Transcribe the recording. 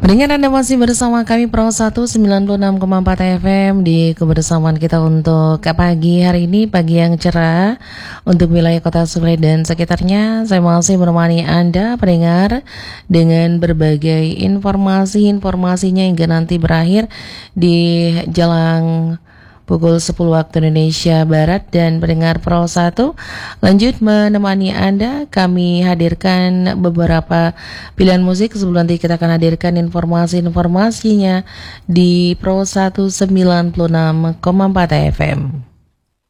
Pendengar, Anda masih bersama kami Pro 196,4 FM di kebersamaan kita untuk pagi hari ini, pagi yang cerah untuk wilayah Kota Sule dan sekitarnya. Saya masih menemani Anda pendengar dengan berbagai informasinya hingga nanti berakhir di jelang pukul 10 waktu Indonesia Barat. Dan pendengar Pro 1 lanjut menemani Anda, kami hadirkan beberapa pilihan musik sebelum nanti kita akan hadirkan informasinya di Pro 196,4 FM.